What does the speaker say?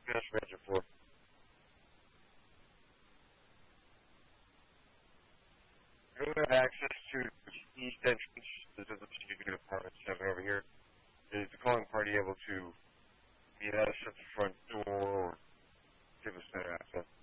cash manager for? You don't have access to the east entrance. This is the new apartment 7 over here. Is the calling party able to meet us at the front door or give us better access?